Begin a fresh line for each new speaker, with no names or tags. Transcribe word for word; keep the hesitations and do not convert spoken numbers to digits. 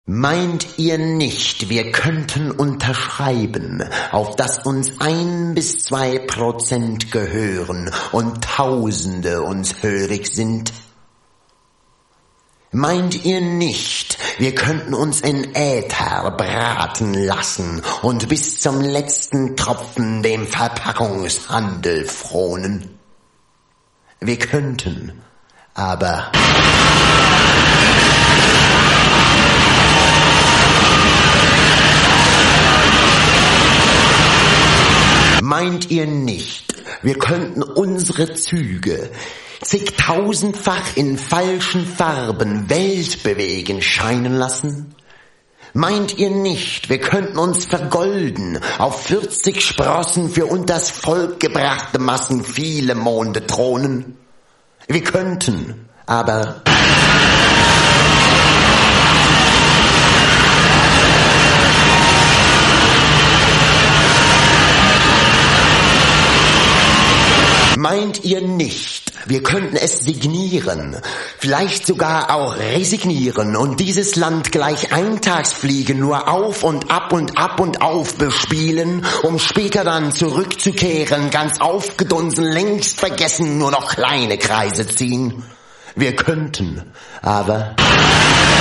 Meint ihr nicht, wir könnten unterschreiben, auf dass uns ein bis zwei Prozent gehören und Tausende uns hörig sind? Meint ihr nicht, wir könnten uns in Äther braten lassen und bis zum letzten Tropfen dem Verpackungshandel fronen? Wir könnten, aber... Meint ihr nicht, wir könnten unsere Züge zigtausendfach in falschen Farben weltbewegend scheinen lassen? Meint ihr nicht, wir könnten uns vergolden, auf vierzig Sprossen für unters Volk gebrachte Massen viele Monde thronen? Wir könnten, aber... Meint ihr nicht, wir könnten es signieren, vielleicht sogar auch resignieren und dieses Land gleich Eintagsfliegen nur auf und ab und ab und auf bespielen, um später dann zurückzukehren, ganz aufgedunsen, längst vergessen, nur noch kleine Kreise ziehen? Wir könnten, aber...